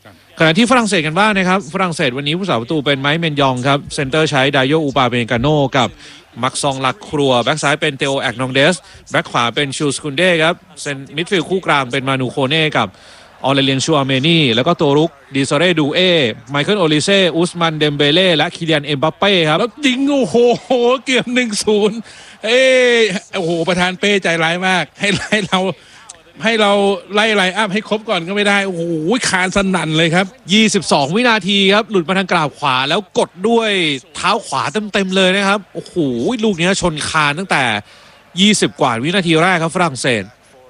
ขณะที่ฝรั่งเศสกันบ้างนะครับฝรั่งเศสวันนี้ผู้สาประตูเป็นไมค์เมนยองครับเซนเตอร์ใช้ไดโยอูปาเมกาโนกับมักซองลักครัวแบ็กซ้ายเป็นเตโอแอกนองเดสแบ็กขวาเป็นชูสคุนเด้ครับเซนมิดฟิลด์คู่กลางเป็นมานูโคเน่กับออเลเลียนชัวเมนี่แล้วก็ตัวรุกดิซอเรดูเอไมเคิลโอลิเซ่อุสมันเดมเบเล่และคิเลียนเอ็มบัปเป้ครับแล้วยิงโอ้โหเกือบ1-0โอ้โหประธานเป้ใจร้ายมากให้เราไล่ไลน์อัพให้ครบก่อนก็ไม่ได้โอ้โหคานสนั่นเลยครับ 22วินาทีครับหลุดมาทางกราบขวาแล้วกดด้วยเท้าขวาเต็มเลยนะครับโอ้โหลูกนี้ชนคานตั้งแต่20กว่าวินาทีแรกครับฝรั่งเศส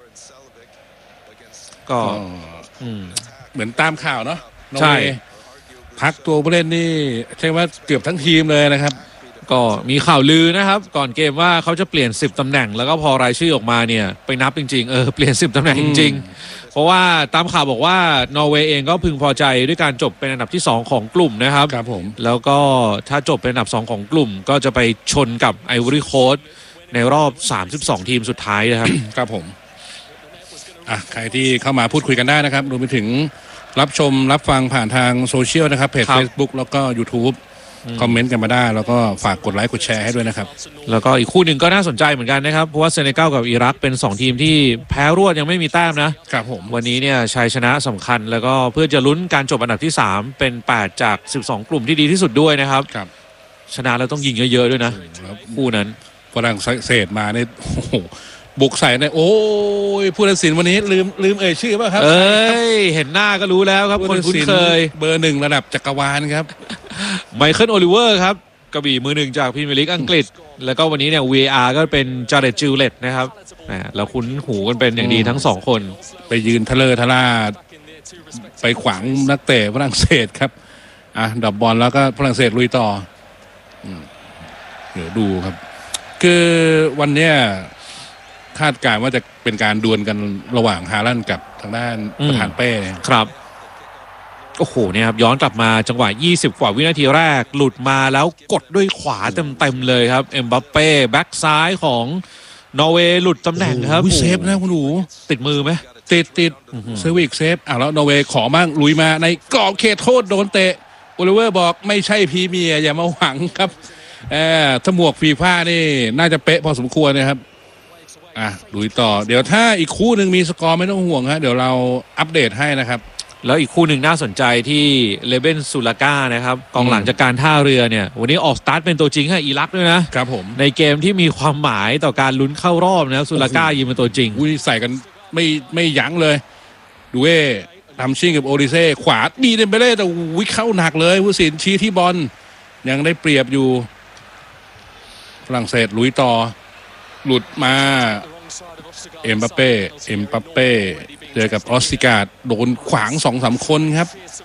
ก็เหมือนตามข่าวเนาะใช่พักตัวผู้เล่นนี่ใช่ว่าเกือบทั้งทีมเลยนะครับก็มีข่าวลือนะครับก่อนเกมว่าเขาจะเปลี่ยน10ตำแหน่งแล้วก็พอรายชื่อออกมาเนี่ยไปนับจริงๆเปลี่ยน10ตำแหน่งจริงๆเพราะว่าตามข่าวบอกว่านอร์เวย์เองก็พึงพอใจด้วยการจบเป็นอันดับที่2ของกลุ่มนะครับครับผมแล้วก็ถ้าจบเป็นอันดับ2ของกลุ่มก็จะไปชนกับไอวอรี่โคสต์ในรอบ32ทีมสุดท้ายนะครับครับผมใครที่เข้ามาพูดคุยกันได้นะครับรวมไปถึงรับชมรับฟังผ่านทางโซเชียลนะครับเพจ Facebook แล้วก็ YouTubeคอมเมนต์กันมาได้แล้วก็ฝากกดไลค์กดแชร์ให้ด้วยนะครับแล้วก็อีกคู่หนึ่งก็น่าสนใจเหมือนกันนะครับเพราะว่าเซเนกัลกับอิรักเป็น2ทีมที่แพ้รวดยังไม่มีแต้มนะครับผมวันนี้เนี่ยชัยชนะสำคัญแล้วก็เพื่อจะลุ้นการจบอันดับที่3เป็น8จาก12กลุ่มที่ดีที่สุดด้วยนะครับชนะแล้วต้องยิงเยอะๆด้วยนะคู่นั้นฝรั่งเศสมาเนี่ยโอ้โหบุกใส่เนี่ยโอ้ยผู้ตัดสินวันนี้ลืมเอ่ยชื่อป่ะครับเห็นหน้าก็รู้แล้วครับคนคุ้นเคยเบอร์1ระดับจักรวาลครับไมเคิลโอลิเวอร์ครับกระบี่มือ1จากพรีเมียร์ลีกอังกฤษแล้วก็วันนี้เนี่ย VAR ก็เป็นจาเรตจิลเลตนะครับเราคุ้นหูกันเป็นอย่างดีทั้ง2คนไปยืนทะเลทะล่าไปขวางนักเตะฝรั่งเศสครับดับบอลแล้วก็ฝรั่งเศสลุยต่อเดี๋ยวดูครับคือวันเนี้ยคาดการณ์ว่าจะเป็นการดวลกันระหว่างฮาลันด์กับทางด้านประธานเป้ครับโอ้โหเนี่ยครับย้อนกลับมาจังหวะ20กว่าวินาทีแรกหลุดมาแล้วกดด้วยขวาเต็มเลยครับเอ็มบัปเป้แบ็กซ้ายของนอร์เวย์หลุดตำแหน่งครับเซฟนะคุณหนูติดมือไหมติดเซอร์วิกเซฟแล้วนอร์เวย์ขอบ้างลุยมาในกรอบเขตโทษโดนเตะโอลิเวอร์บอกไม่ใช่พรีเมียร์อย่ามาหวังครับถ้าหมวกฟีฟ่านี่น่าจะเป๊ะพอสมควรนะครับลุยต่อเดี๋ยวถ้าอีกคู่หนึ่งมีสกอร์ไม่ต้องห่วงฮะเดี๋ยวเราอัปเดตให้นะครับแล้วอีกคู่หนึ่งน่าสนใจที่เลเบนซูลาก้านะครับกองหลังจากการท่าเรือเนี่ยวันนี้ออกสตาร์ทเป็นตัวจริงให้อิรักด้วยนะครับผมในเกมที่มีความหมายต่อการลุ้นเข้ารอบนะซูลาก้ายิงเป็นตัวจริงใส่กันไม่ยั้งเลยดูทำชิงกับโอดิเซ่ขวาดีเดมเบเล่แต่วิเข้าหนักเลยผู้สินชี้ที่บอลยังได้เปรียบอยู่ฝรั่งเศสลุยต่อหลุดมาเอ็มบัปเป้เจอกับออสติการ์ดโดนขวาง 2-3 คนครับ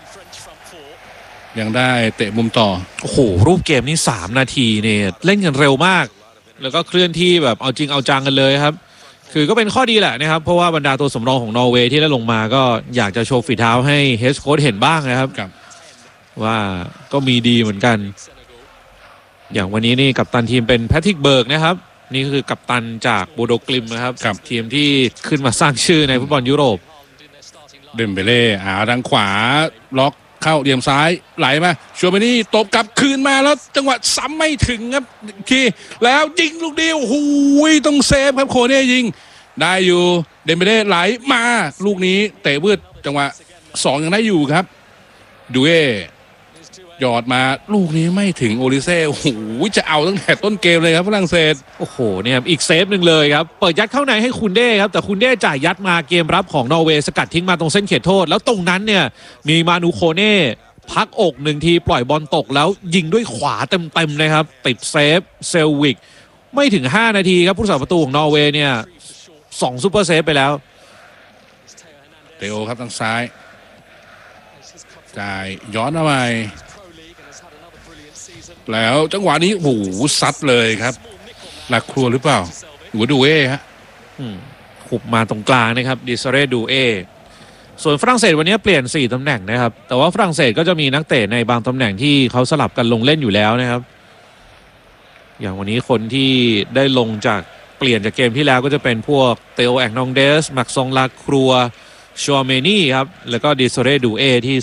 ยังได้เตะมุมต่อโอ้โหรูปเกมนี้3นาทีเนี่ยเล่นกันเร็วมากแล้วก็เคลื่อนที่แบบเอาจริงเอาจังกันเลยครับคือก็เป็นข้อดีแหละนะครับเพราะว่าบรรดาตัวสำรองของนอร์เวย์ที่ได้ลงมาก็อยากจะโชว์ฝีเท้าให้เฮดโค้ชเห็นบ้างนะครับว่าก็มีดีเหมือนกันอย่างวันนี้นี่กัปตันทีมเป็นแพทริกเบิร์กนะครับนี่คือกัปตันจากโบโดกลิมนะครับทีมที่ขึ้นมาสร้างชื่อในฟุตบอลยุโรปเดมเบเล่ทางขวาล็อกเข้าเหลี่ยมซ้ายไหลมาชัวเมนี่ตบกลับคืนมาแล้วจังหวะซ้ำไม่ถึงครับทีแล้วยิงลูกเดียวหูยต้องเซฟครับโคเน่ยิงได้อยู่เดมเบเล่ไหลมาลูกนี้เตะวืดจังหวะ2ยังได้อยู่ครับดูหยอดมาลูกนี้ไม่ถึงโอลิเซ่โอ้โหจะเอาตั้งแต่ต้นเกมเลยครับฝรั่งเศสโอ้โหเนี่ยอีกเซฟหนึ่งเลยครับเปิดยัดเข้าในให้คุณเด้ครับแต่คุณเด้จ่ายยัดมาเกมรับของนอร์เวย์สกัดทิ้งมาตรงเส้นเขตโทษแล้วตรงนั้นเนี่ยมีมานูโคเน่พักอก1ทีปล่อยบอลตกแล้วยิงด้วยขวาเต็มๆนะครับติดเซฟเซลวิกไม่ถึง5นาทีครับผู้รักษาประตูของนอร์เวย์เนี่ย2ซุปเปอร์เซฟไปแล้วเตโอครับทางซ้ายจ่ายย้อนมาใหม่แล้วจังหวะนี้โอ้โหซัดเลยครับหลักครัวหรือเปล่าหรือดูฮะขุบมาตรงกลางนะครับดิซอเรดูส่วนฝรั่งเศสวันนี้เปลี่ยน4ตำแหน่งนะครับแต่ว่าฝรั่งเศสก็จะมีนักเตะในบางตำแหน่งที่เขาสลับกันลงเล่นอยู่แล้วนะครับอย่างวันนี้คนที่ได้ลงจากเปลี่ยนจากเกมที่แล้วก็จะเป็นพวกเตโอแอกนองเดสมักซองลาครัวชัวเมนี่ครับแล้วก็ดิซอเรดูที่